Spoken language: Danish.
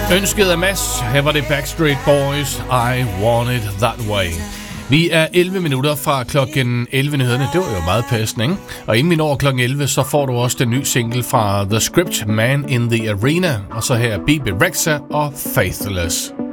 Ønsket af Mads. Her var det Backstreet Boys, I Want It That Way. Vi er 11 minutter fra klokken 11 nyhederne. Det var jo meget passende, ikke? Og inden vi når klokken 11, så får du også den nye single fra The Script, Man in the Arena. Og så her Bebe Rexha og Faithless.